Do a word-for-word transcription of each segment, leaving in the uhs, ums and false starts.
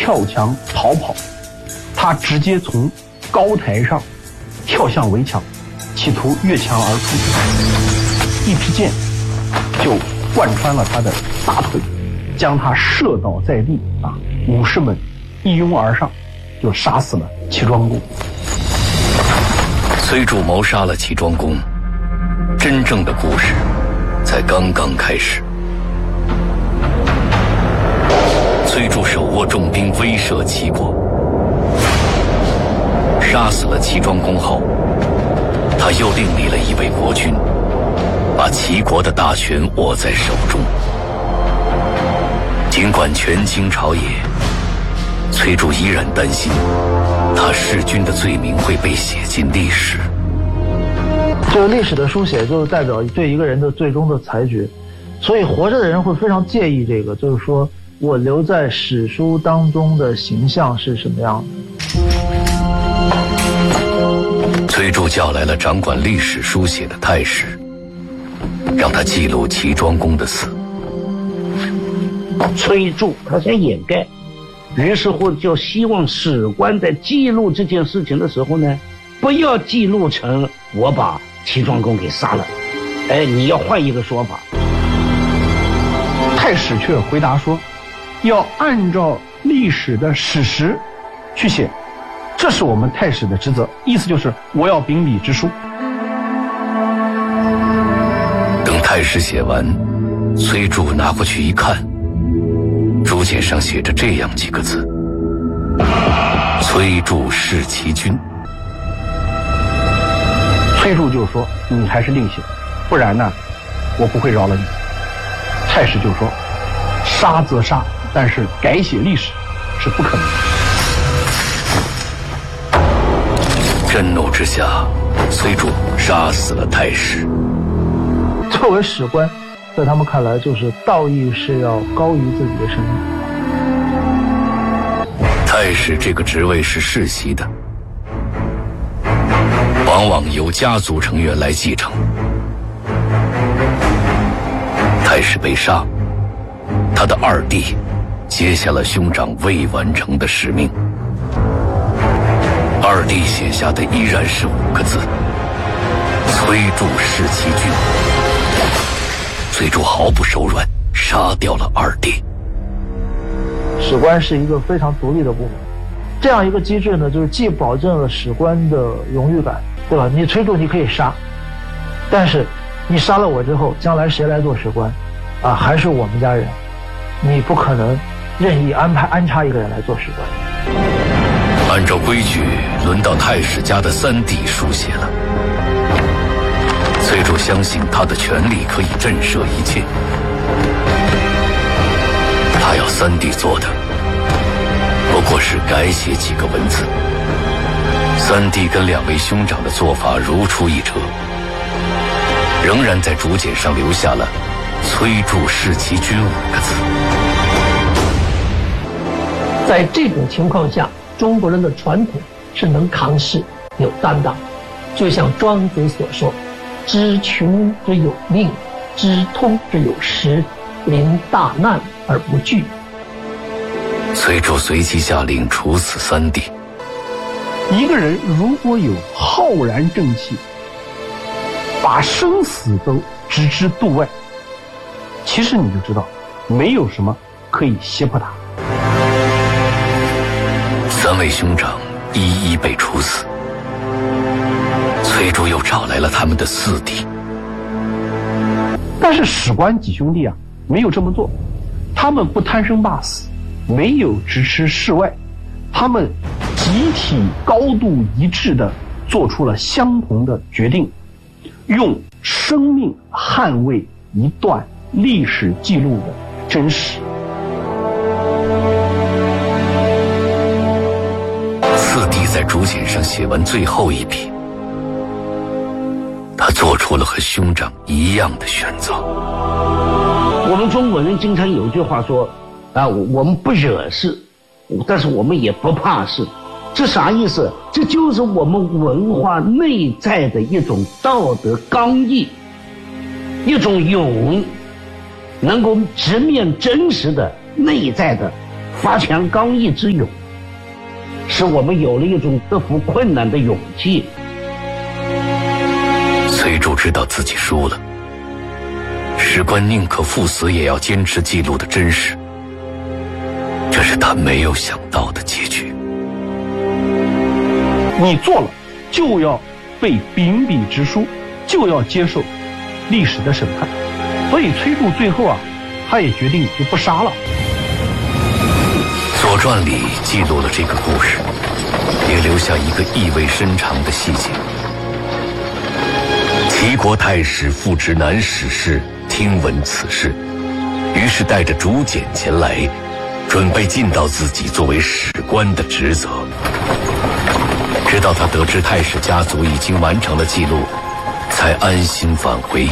跳墙逃跑，他直接从高台上跳向围墙，企图越墙而出，一支箭就贯穿了他的大腿，将他射倒在地啊！武士们一拥而上，就杀死了齐庄公。 崔杼谋杀了齐庄公，真正的故事才刚刚开始。崔杼手握重兵威慑齐国，杀死了齐庄公后，他又另立了一位国君，把齐国的大权握在手中。尽管权倾朝野，崔杼依然担心他弑君的罪名会被写进历史。 这个历史的书写就是代表对一个人的最终的裁决，所以活着的人会非常介意这个，就是说我留在史书当中的形象是什么样的。 崔杼叫来了掌管历史书写的太史，让他记录齐庄公的死。 崔杼他想掩盖，于是乎就希望史官在记录这件事情的时候呢，不要记录成我把齐庄公给杀了，哎，你要换一个说法。 太史却回答说，要按照历史的史实去写，这是我们太史的职责，意思就是我要秉笔直书。 等太史写完，崔杼拿过去一看，竹简上写着这样几个字：崔杼弑齐君。 崔杼就说，你还是另写，不然呢我不会饶了你。太史就说，杀则杀，但是改写历史是不可能的。 震怒之下，崔杼杀死了太史。 作为史官，在他们看来，就是道义是要高于自己的生命。 太史这个职位是世袭的，往往由家族成员来继承。太史被杀，他的二弟接下了兄长未完成的使命。二弟写下的依然是五个字：崔杼弑齐君。崔杼毫不手软，杀掉了二弟。 史官是一个非常独立的部门，这样一个机制呢，就是既保证了史官的荣誉感，对吧？你崔杼你可以杀，但是你杀了我之后，将来谁来做史官啊？还是我们家人，你不可能任意安排安插一个人来做史官。 按照规矩，轮到太史家的三弟书写了。崔杼相信他的权力可以震慑一切，他要三弟做的不过是改写几个文字。三弟跟两位兄长的做法如出一辙，仍然在竹简上留下了崔杼弑齐君五个字。 在这种情况下，中国人的传统是能扛事有担当，就像庄子所说，知穷之有命，知通之有时，临大难而不惧。 崔杼随即下令处死三弟。 一个人如果有浩然正气，把生死都置之度外，其实你就知道没有什么可以胁迫他。 三位兄长一一被处死，崔杼又找来了他们的四弟。 但是史官几兄弟啊，没有这么做，他们不贪生怕死，没有直吃事外，他们集体高度一致地做出了相同的决定，用生命捍卫一段历史记录的真实。 四弟在竹简上写完最后一笔，他做出了和兄长一样的选择。 我们中国人经常有一句话说啊，我们不惹事，但是我们也不怕事。这啥意思？这就是我们文化内在的一种道德刚毅，一种勇，能够直面真实的内在的发强刚毅之勇，使我们有了一种克服困难的勇气。 崔杼知道自己输了，史官宁可赴死也要坚持记录的真实，这是他没有想到的结局。 你做了，就要被秉笔直书，就要接受历史的审判。所以崔杼最后啊，他也决定就不杀了。 《左传》里记录了这个故事，也留下一个意味深长的细节。齐国太史傅直南史事听闻此事，于是带着竹简前来，准备尽到自己作为史官的职责。直到他得知太史家族已经完成了记录，才安心返回。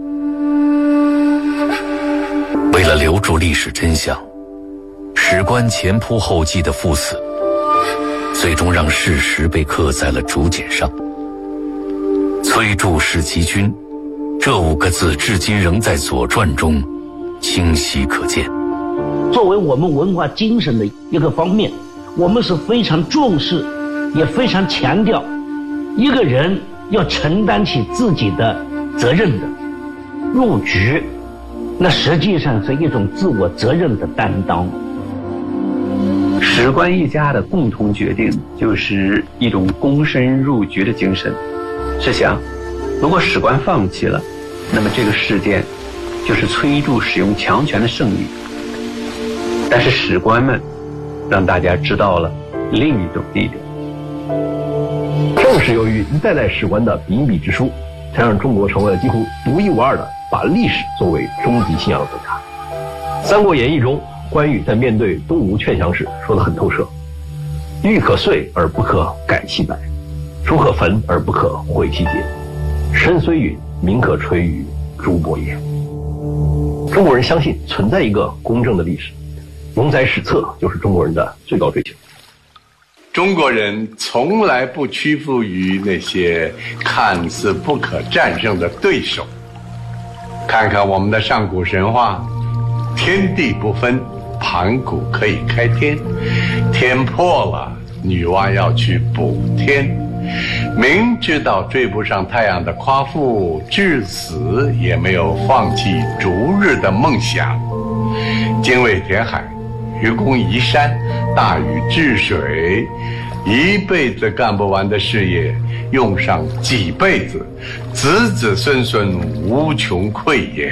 为了留住历史真相，史官前仆后继的赴死，最终让事实被刻在了竹简上。崔杼弑其君，这五个字至今仍在《左传》中清晰可见。 作为我们文化精神的一个方面，我们是非常重视，也非常强调，一个人要承担起自己的责任的。入局，那实际上是一种自我责任的担当。 史官一家的共同决定，就是一种躬身入局的精神。试想，如果史官放弃了，那么这个事件就是崔杼使用强权的胜利。但是史官们让大家知道了另一种力量。 正是由于一代代史官的秉笔直书，才让中国成为了几乎独一无二的把历史作为终极信仰的国家。《三国演义》中，关羽在面对东吴劝降时说得很透彻：玉可碎而不可改其白，书可焚而不可毁其节，身虽陨，名可垂于诸伯也。中国人相信存在一个公正的历史，永载史册就是中国人的最高追求。 中国人从来不屈服于那些看似不可战胜的对手。看看我们的上古神话，天地不分，盘古可以开天，天破了，女娲要去补天。明知道追不上太阳的夸父，至死也没有放弃逐日的梦想。精卫填海，愚公移山，大禹治水，一辈子干不完的事业，用上几辈子，子子孙孙无穷匮也。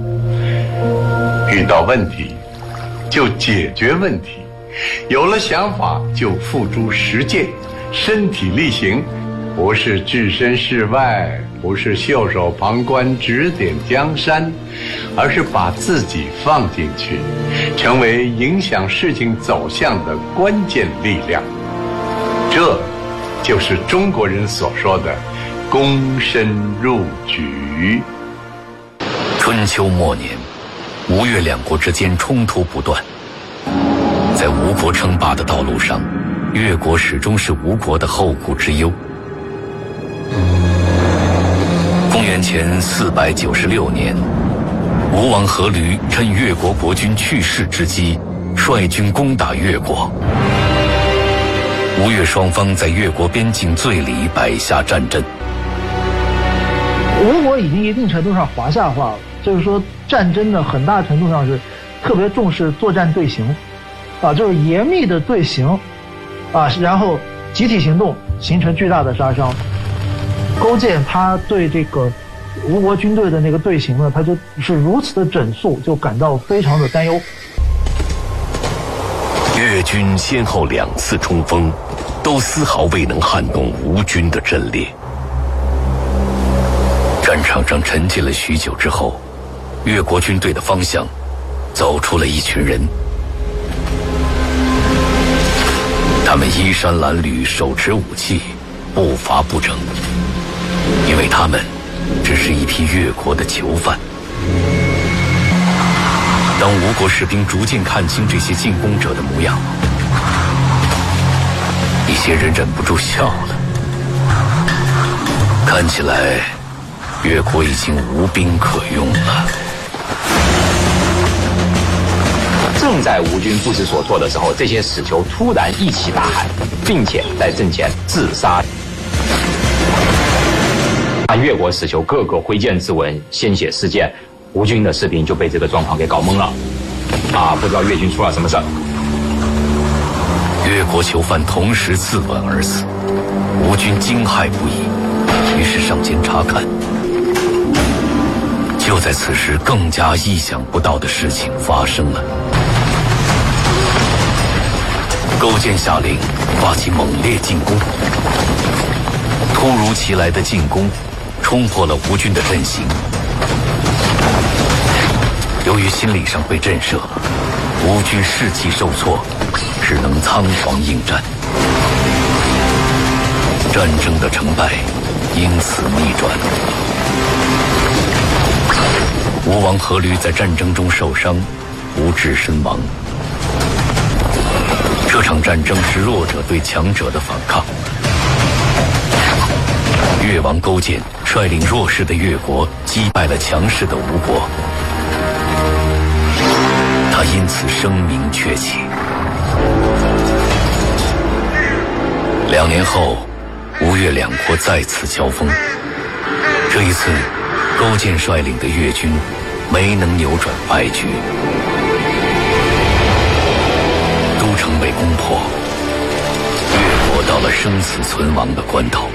遇到问题就解决问题，有了想法就付诸实践，身体力行，不是置身事外，不是袖手旁观指点江山，而是把自己放进去，成为影响事情走向的关键力量。这就是中国人所说的躬身入局。 春秋末年，吴越两国之间冲突不断，在吴国称霸的道路上，越国始终是吴国的后顾之忧。公元前四百九十六年，吴王阖闾趁越国国君去世之机，率军攻打越国。吴越双方在越国边境最里摆下战阵。 吴国已经一定程度上华夏化了，就是说战争呢，很大程度上是特别重视作战队形，啊，就是严密的队形，啊，然后集体行动，形成巨大的杀伤。勾践他对这个吴国军队的那个队形呢，他就是如此的整肃，就感到非常的担忧。 越军先后两次冲锋，都丝毫未能撼动吴军的阵列。战场上沉寂了许久之后，越国军队的方向走出了一群人，他们衣衫褴褛，手持武器，步伐不整，因为他们只是一批越国的囚犯。当吴国士兵逐渐看清这些进攻者的模样，一些人忍不住笑了。看起来越国已经无兵可用了。 正在吴军不知所措的时候，这些死囚突然一起大喊，并且在阵前自杀。越国死囚个个挥剑自刎，鲜血四溅，吴军的士兵就被这个状况给搞懵了，啊，不知道越军出了什么事。 越国囚犯同时自刎而死，吴军惊骇不已，于是上前查看。就在此时，更加意想不到的事情发生了。勾践下令发起猛烈进攻，突如其来的进攻冲破了吴军的阵型。由于心理上被震慑，吴军士气受挫，只能仓皇应战。战争的成败因此逆转。吴王阖闾在战争中受伤，无治身亡。这场战争是弱者对强者的反抗。越王勾践率领弱势的越国击败了强势的吴国，他因此声名鹊起。两年后，吴越两国再次交锋。这一次，勾践率领的越军没能扭转败局，都城被攻破，越国到了生死存亡的关头。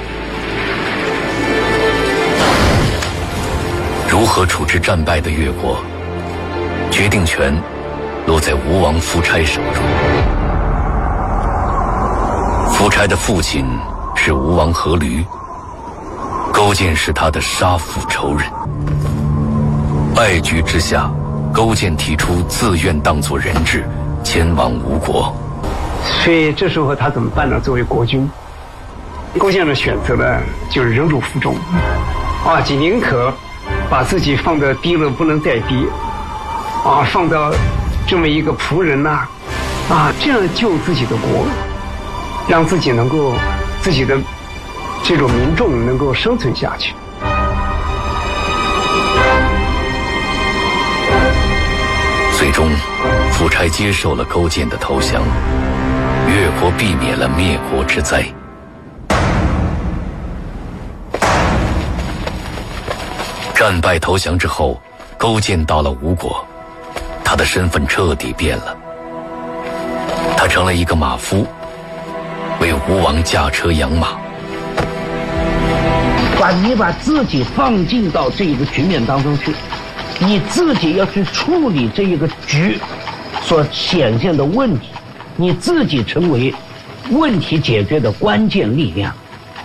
如何处置战败的越国，决定权落在吴王夫差手中。夫差的父亲是吴王阖闾，勾践是他的杀父仇人。败局之下，勾践提出自愿当作人质，前往吴国。 所以这时候他怎么办呢？作为国君，勾践的选择呢，就是忍辱负重，啊，既宁可把自己放得低了不能再低，啊，放到这么一个仆人呐、啊，啊，这样救自己的国，让自己能够自己的这种民众能够生存下去。 最终，夫差接受了勾践的投降，越国避免了灭国之灾。战败投降之后，勾践到了吴国，他的身份彻底变了，他成了一个马夫，为吴王驾车养马。 把你把自己放进到这个局面当中去，你自己要去处理这一个局所显现的问题，你自己成为问题解决的关键力量。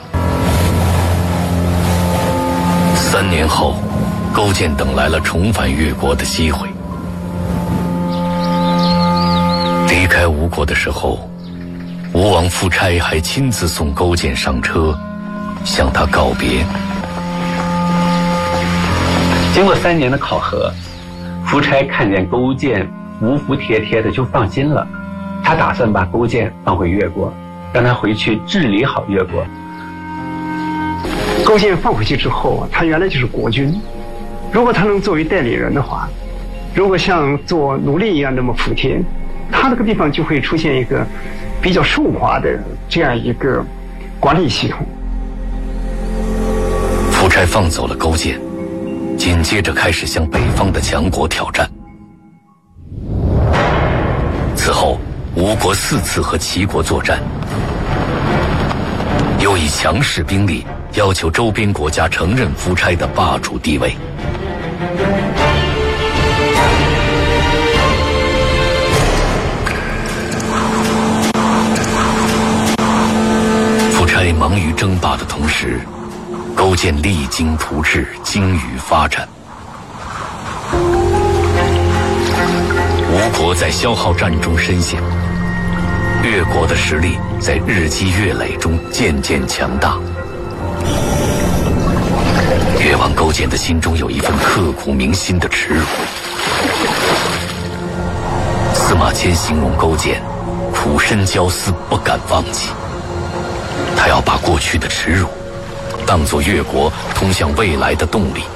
三年后，勾践等来了重返越国的机会。离开吴国的时候，吴王夫差还亲自送勾践上车，向他告别。 经过三年的考核，夫差看见勾践无服帖帖的，就放心了。他打算把勾践放回越国，让他回去治理好越国。勾践放回去之后，他原来就是国君，如果他能作为代理人的话，如果像做奴隶一样那么服帖，他那个地方就会出现一个比较顺滑的这样一个管理系统。 夫差放走了勾践，紧接着开始向北方的强国挑战。此后，吴国四次和齐国作战，又以强势兵力要求周边国家承认夫差的霸主地位。夫差忙于争霸的同时，勾践励精图治，精于发展。吴国在消耗战中深陷，越国的实力在日积月累中渐渐强大。越王勾践的心中有一份刻骨铭心的耻辱。司马迁形容勾践苦身焦思，不敢忘记。他要把过去的耻辱当作越国通向未来的动力。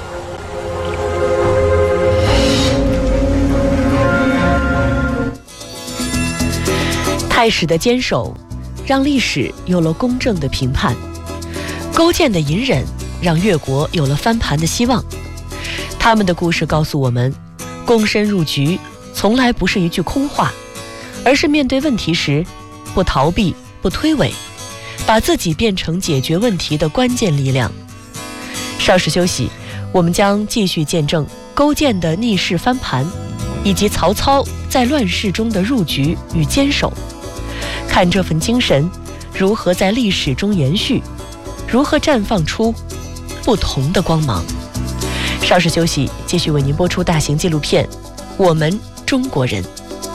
太史的坚守，让历史有了公正的评判；勾践的隐忍，让越国有了翻盘的希望。他们的故事告诉我们，躬身入局从来不是一句空话，而是面对问题时不逃避、不推诿，把自己变成解决问题的关键力量。稍事休息，我们将继续见证勾践的逆势翻盘，以及曹操在乱世中的入局与坚守。看这份精神如何在历史中延续，如何绽放出不同的光芒。稍事休息，继续为您播出大型纪录片《我们中国人》。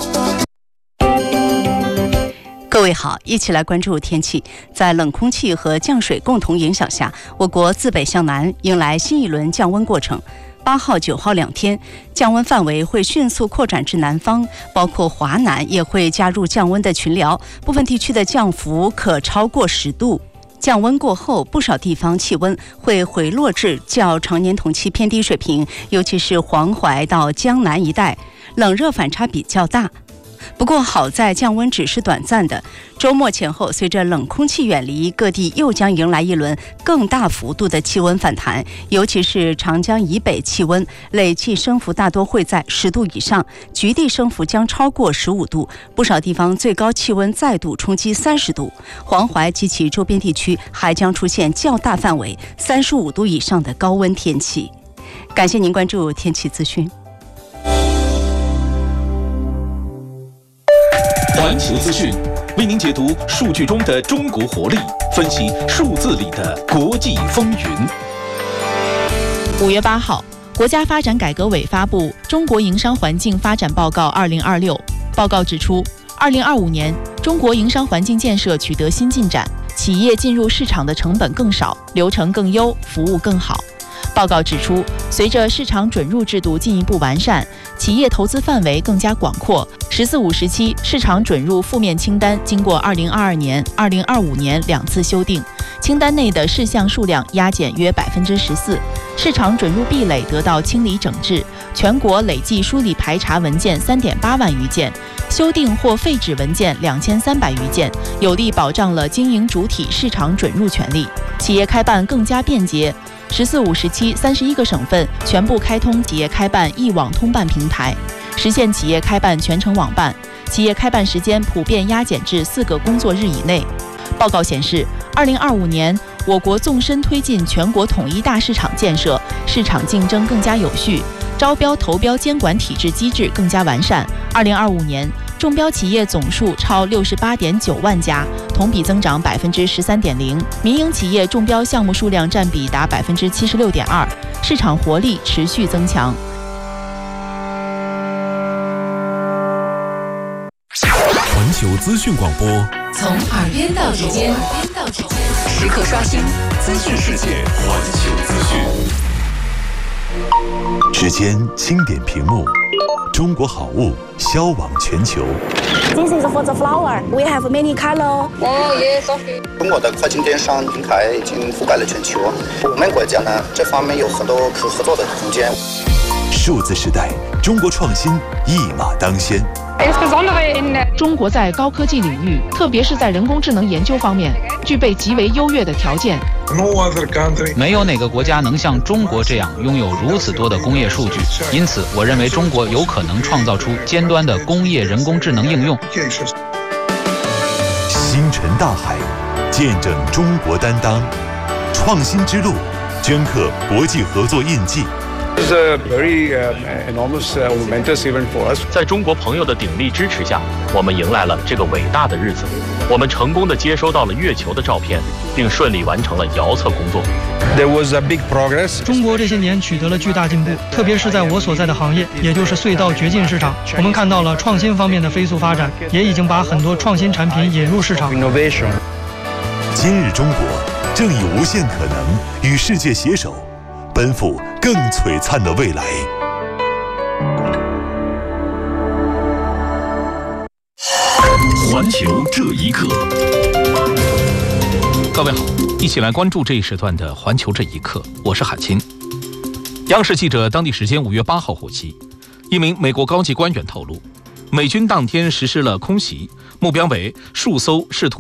各位好，一起来关注天气。在冷空气和降水共同影响下，我国自北向南迎来新一轮降温过程。八号、九号两天，降温范围会迅速扩展至南方，包括华南也会加入降温的群聊，部分地区的降幅可超过十度。降温过后，不少地方气温会回落至较常年同期偏低水平，尤其是黄淮到江南一带，冷热反差比较大。不过好在降温只是短暂的，周末前后随着冷空气远离，各地又将迎来一轮更大幅度的气温反弹，尤其是长江以北气温累计升幅大多会在十度以上，局地升幅将超过十五度，不少地方最高气温再度冲击三十度，黄淮及其周边地区还将出现较大范围三十五度以上的高温天气。感谢您关注天气资讯。 环球资讯为您解读数据中的中国活力，分析数字里的国际风云。 五月八号，国家发展改革委发布《中国营商环境发展报告二零二六》。报告指出，二零二五年中国营商环境建设取得新进展，企业进入市场的成本更少，流程更优，服务更好。报告指出，随着市场准入制度进一步完善，企业投资范围更加广阔。十四五时期市场准入负面清单经过二零二二年、二零二五年两次修订，清单内的事项数量压减约百分之十四，市场准入壁垒得到清理整治，全国累计梳理排查文件三点八万余件，修订或废止文件两千三百余件，有力保障了经营主体市场准入权利，企业开办更加便捷。十四五时期，三十一个省份全部开通企业开办一网通办平台，实现企业开办全程网办，企业开办时间普遍压减至四个工作日以内。报告显示，二零二五年我国纵深推进全国统一大市场建设，市场竞争更加有序，招标投标监管体制机制更加完善。二零二五年中标企业总数超六十八点九万家，同比增长百分之十三点零，民营企业中标项目数量占比达百分之七十六点二，市场活力持续增强。 环球资讯广播， 从耳边到指尖，时刻刷新资讯世界。 环球资讯， 指尖轻点屏幕，中国好物销往全球。 This is for the flower. We have many color. Oh yes, okay. 中国的跨境电商平台已经覆盖了全球，我们国家呢这方面有很多可合作的空间。 数字时代，中国创新一马当先。 中国在高科技领域，特别是在人工智能研究方面，具备极为优越的条件。 没有哪个国家能像中国这样拥有如此多的工业数据，因此我认为中国有可能创造出尖端的工业人工智能应用。 星辰大海，见证中国担当，创新之路，镌刻国际合作印记。 This is a very uh, enormous uh, momentous event for us. 在中国朋友的鼎力支持下，我们迎来了这个伟大的日子。我们成功地接收到了月球的照片，并顺利完成了遥测工作。 There was a big progress. 中国这些年取得了巨大进步，特别是在我所在的行业，也就是隧道掘进市场，我们看到了创新方面的飞速发展，也已经把很多创新产品引入市场。 Innovation. 今日中国正以无限可能与世界携手，奔赴更璀璨的未来。 环球这一刻， 各位好，一起来关注这一时段的环球这一刻，我是海清。央视记者当地时间五月八号获悉，一名美国高级官员透露，美军当天实施了空袭， 目标为数艘试图